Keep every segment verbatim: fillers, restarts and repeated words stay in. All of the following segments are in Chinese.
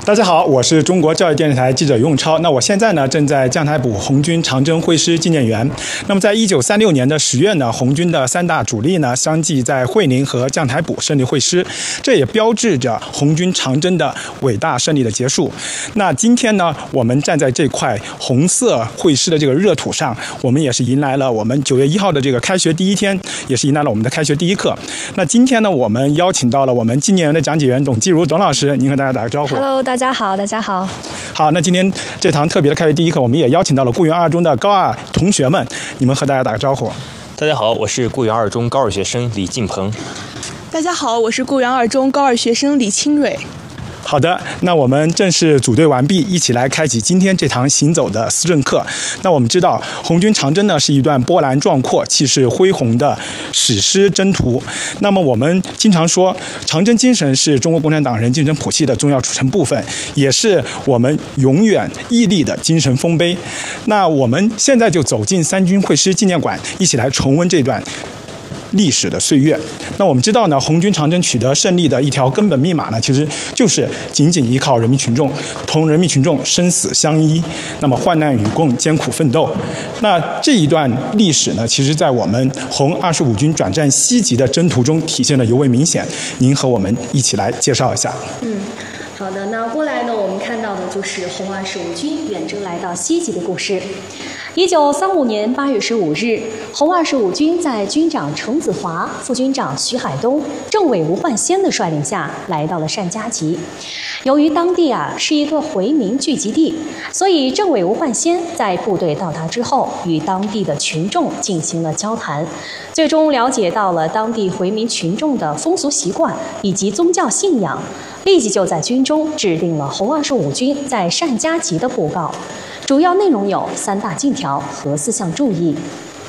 大家好，我是中国教育电视台记者雍超。那我现在呢，正在将台补红军长征会师纪念园。那么，在一九三六年的十月呢，红军的三大主力呢，相继在会宁和将台补胜利会师，这也标志着红军长征的伟大胜利的结束。那今天呢，我们站在这块红色会师的这个热土上，我们也是迎来了我们九月一号的这个开学第一天，也是迎来了我们的开学第一课。那今天呢，我们邀请到了我们纪念园的讲解员董继如董老师，您和大家打个招呼。 Hello， 大家好，大家好。 好，那今天这堂特别的开学第一课，我们也邀请到了固原二中的高二同学们，你们和大家打个招呼。 大家好，我是固原二中高二学生李进鹏。 大家好，我是固原二中高二学生李清蕊。 好的，那我们正式组队完毕，一起来开启今天这堂行走的思政课。那我们知道，红军长征呢是一段波澜壮阔、气势恢宏的史诗征途。那么我们经常说，长征精神是中国共产党人精神谱系的重要组成部分，也是我们永远屹立的精神丰碑。那我们现在就走进三军会师纪念馆，一起来重温这段历史的岁月。那我们知道呢，红军长征取得胜利的一条根本密码呢，其实就是紧紧依靠人民群众，同人民群众生死相依，那么患难与共，艰苦奋斗。那这一段历史呢，其实在我们红二十五军转战西极的征途中体现得尤为明显。您和我们一起来介绍一下。 嗯。好的，那过来呢，我们看到的就是红二十五军远征来到西极的故事。一九三五年八月十五日，红二十五军在军长程子华、副军长徐海东、政委吴焕先的率领下，来到了单家集。由于当地啊是一个回民聚集地，所以政委吴焕先在部队到达之后，与当地的群众进行了交谈，最终了解到了当地回民群众的风俗习惯以及宗教信仰。立即就在军中制定了红二十五军在单家集的布告，主要内容有三大禁条和四项注意。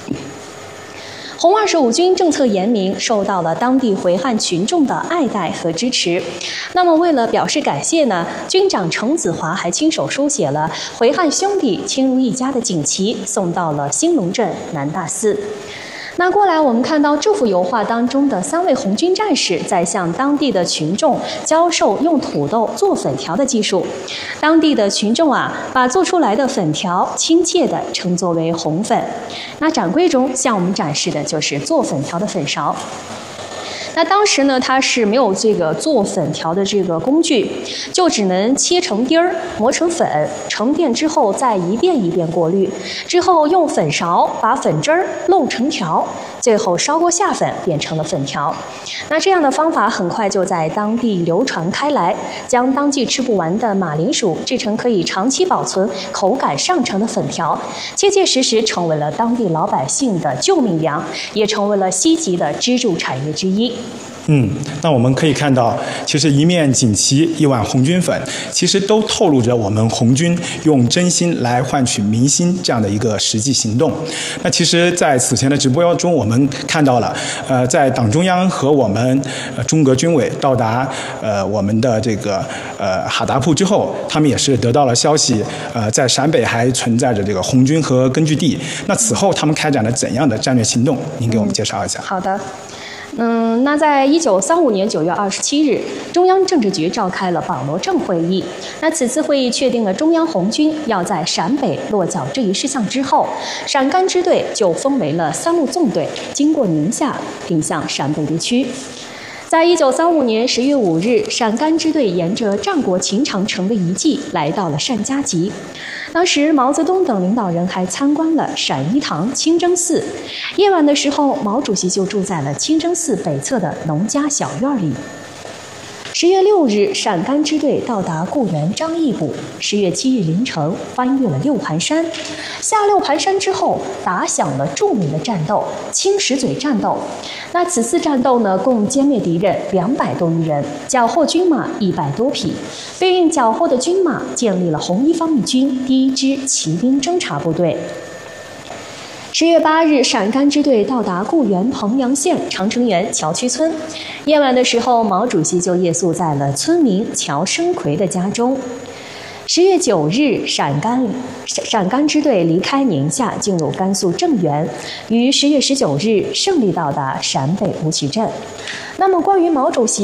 红二十五军政策严明，受到了当地回汉群众的爱戴和支持。那么为了表示感谢呢，军长程子华还亲手书写了回汉兄弟亲如一家的锦旗，送到了兴隆镇南大寺。那过来，我们看到这幅油画当中的三位红军战士在向当地的群众教授用土豆做粉条的技术。当地的群众啊，把做出来的粉条亲切地称作为红粉。那展柜中向我们展示的就是做粉条的粉勺。那当时呢，它是没有这个做粉条的这个工具，就只能切成丁儿，磨成粉，沉淀之后再一遍一遍过滤，之后用粉勺把粉汁儿弄成条，最后烧锅下粉变成了粉条。那这样的方法很快就在当地流传开来，将当季吃不完的马铃薯制成可以长期保存、口感上乘的粉条，切切实实成为了当地老百姓的救命粮，也成为了西极的支柱产业之一。 嗯，那我们可以看到，其实一面锦旗，一碗红军粉，其实都透露着我们红军用真心来换取民心这样的一个实际行动。那其实，在此前的直播中，我们看到了，呃，在党中央和我们呃中革军委到达呃我们的这个呃哈达铺之后，他们也是得到了消息，呃，在陕北还存在着这个红军和根据地。那此后他们开展了怎样的战略行动？您给我们介绍一下。 嗯、好的。嗯，那在一九三五年九月二十七日，中央政治局召开了保罗正会议。那此次会议确定了中央红军要在陕北落脚这一事项之后，陕甘支队就分为了三路纵队，经过宁夏，挺向陕北地区。在一九三五年十月五日，陕甘支队沿着战国秦长城的遗迹来到了单家集。当时毛泽东等领导人还参观了陕医堂、清真寺。夜晚的时候，毛主席就住在了清真寺北侧的农家小院里。十月六日，陕甘支队到达固原张义部。十月七日凌晨，翻越了六盘山。下六盘山之后，打响了著名的战斗——青石嘴战斗。那此次战斗呢，共歼灭敌人两百多余人，缴获军马一百多匹。对应缴获的军马，建立了红一方面军第一支骑兵侦察部队。十月八日，陕甘支队到达固原彭阳县长城园乔区村。夜晚的时候，毛主席就夜宿在了村民乔生奎的家中。十月九日，陕甘陕甘支队离开宁夏，进入甘肃正源，于十月十九日胜利到达陕北吴曲镇。那么，关于毛主席